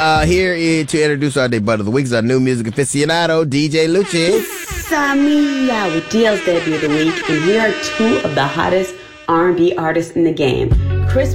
Here to introduce our debut of the week is our new music aficionado, DJ Lucci. Samia with DL's debut of the week, and here are two of the hottest R&B artists in the game.